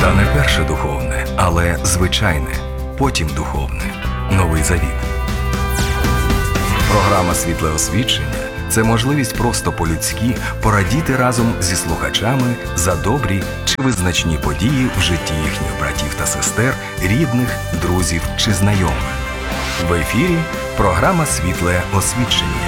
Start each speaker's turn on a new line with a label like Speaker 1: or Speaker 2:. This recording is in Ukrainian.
Speaker 1: Та не перше духовне, але звичайне, потім духовне. Новий Завіт. Програма «Світле освічення» – це можливість просто по-людськи порадіти разом зі слухачами за добрі чи визначні події в житті їхніх братів та сестер, рідних, друзів чи знайомих. В ефірі програма «Світле освічення».